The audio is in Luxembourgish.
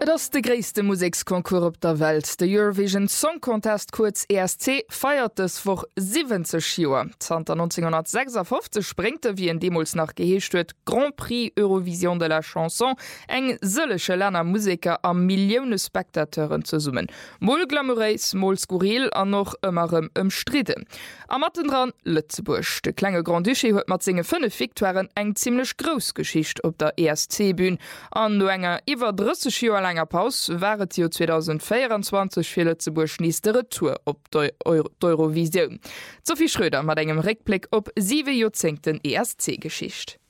Das de gréste Musikkonkurs op der Welt. De Eurovision Song Contest kurz ESC feiert es vor 70 Joer. 1956 sprengte wie en Demos nach geheescht huet Grand Prix Eurovision de la Chanson eng sëllesche Länner Musiker a Millioune Spektateuren ze summen. Moll glamoureis, moll skurril an noch ëmmerem ëmstride. Am Matten dran Lützeburg. De klenge Grand Duché huet mat zinge 5 Viktoiren eng ziemlichlech Gros Geschicht op der ESC-Bün. An no enger iwwer 30 Joer langer Paus waret jo 2024 fir Lützeburg nieste Retour op d'Eurovision. Sophie Schröder mat engem Rückblick op 7 Jozenten ESC-Geschicht.